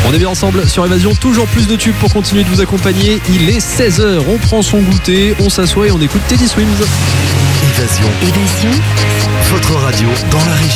On est bien ensemble sur Évasion, toujours plus de tubes pour continuer de vous accompagner. Il est 16h, on prend son goûter, on s'assoit et on écoute Teddy Swims. Évasion, votre radio dans la région.